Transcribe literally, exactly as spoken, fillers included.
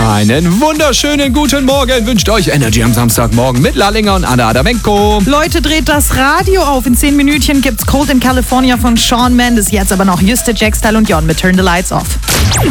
Einen wunderschönen guten Morgen wünscht euch Energy am Samstagmorgen mit Lallinger und Anna Adamenko. Leute, dreht das Radio auf. In zehn Minütchen gibt's Cold in California von Shawn Mendes. Jetzt aber noch Juste, Jack Style und Jon mit Turn the Lights Off.